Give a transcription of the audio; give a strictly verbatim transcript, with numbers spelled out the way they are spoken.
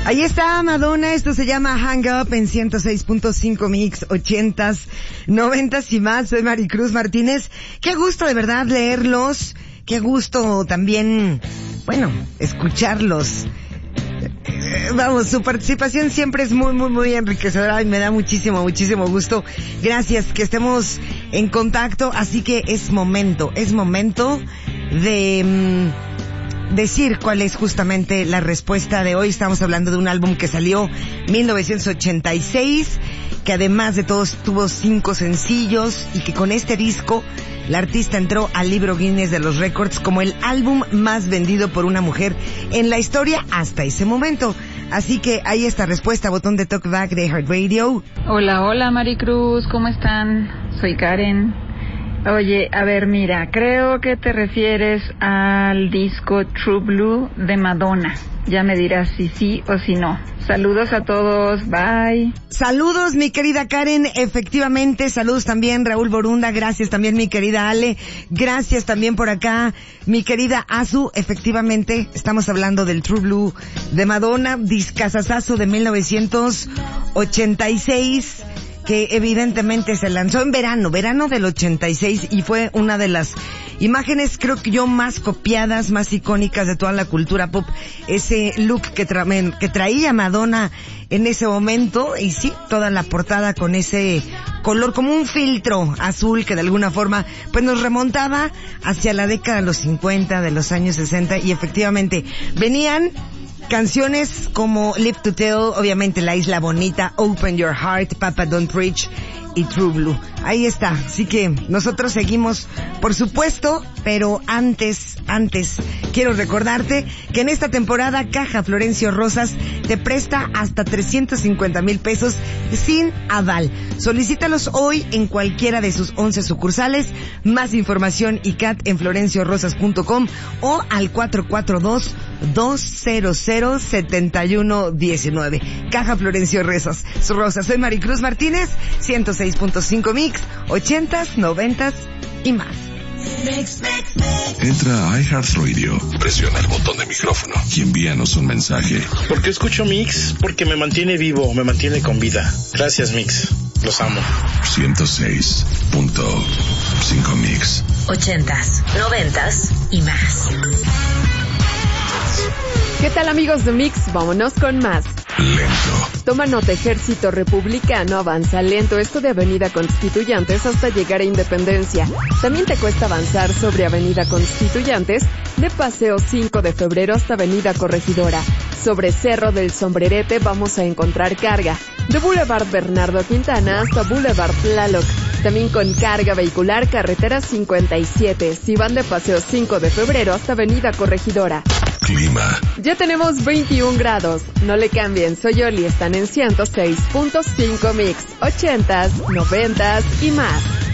Ahí está Madonna, esto se llama Hang Up en ciento seis punto cinco Mix, ochentas, noventas y más. Soy Maricruz Martínez. Qué gusto de verdad leerlos, qué gusto también, bueno, escucharlos. Vamos, su participación siempre es muy, muy, muy enriquecedora y me da muchísimo, muchísimo gusto. Gracias, que estemos en contacto, así que es momento, es momento de mmm, decir cuál es justamente la respuesta de hoy. Estamos hablando de un álbum que salió en mil novecientos ochenta y seis, que además de todos tuvo cinco sencillos y que con este disco la artista entró al libro Guinness de los Récords como el álbum más vendido por una mujer en la historia hasta ese momento. Así que ahí está respuesta, botón de Talkback de Heart Radio. Hola, hola Maricruz, ¿cómo están? Soy Karen. Oye, a ver, mira, creo que te refieres al disco True Blue de Madonna. Ya me dirás si sí o si no. Saludos a todos, bye. Saludos, mi querida Karen, efectivamente, saludos también Raúl Borunda, gracias también mi querida Ale, gracias también por acá, mi querida Azu, efectivamente, estamos hablando del True Blue de Madonna, discazazazo de mil novecientos ochenta y seis, que evidentemente se lanzó en verano, verano del ochenta y seis, y fue una de las imágenes, creo que yo, más copiadas, más icónicas de toda la cultura pop. Ese look que, tra- que traía Madonna en ese momento, y sí, toda la portada con ese color como un filtro azul que de alguna forma pues nos remontaba hacia la década de los cincuenta, de los años sesenta, y efectivamente venían canciones como Live to Tell, obviamente La Isla Bonita, Open Your Heart, Papa Don't Preach y True Blue. Ahí está. Así que nosotros seguimos, por supuesto, pero antes, antes, quiero recordarte que en esta temporada Caja Florencio Rosas te presta hasta trescientos cincuenta mil pesos sin aval. Solicítalos hoy en cualquiera de sus once sucursales. Más información I C A T en florencio rosas punto com o al cuatro cuatro dos, dos cero cero, siete uno uno nueve. Caja Florencio Rosas. Rosas. Soy Maricruz Martínez, ciento seis punto cinco Mix, ochentas, noventas y más. Entra a iHeartRadio, presiona el botón de micrófono y envíanos un mensaje. ¿Por qué escucho Mix? Porque me mantiene vivo, me mantiene con vida. Gracias, Mix. Los amo. ciento seis punto cinco Mix. Ochentas, noventas y más. ¿Qué tal, amigos de Mix? Vámonos con más. Lento. Toma nota, Ejército Republicano avanza lento, esto de Avenida Constituyentes hasta llegar a Independencia. También te cuesta avanzar sobre Avenida Constituyentes, de Paseo cinco de febrero hasta Avenida Corregidora. Sobre Cerro del Sombrerete vamos a encontrar carga, de Boulevard Bernardo Quintana hasta Boulevard Tlaloc. También con carga vehicular, carretera cincuenta y siete, si van de Paseo cinco de febrero hasta Avenida Corregidora. Clima. Ya tenemos veintiún grados. No le cambien, soy Oli, están en ciento seis punto cinco Mix, ochentas, noventas y más.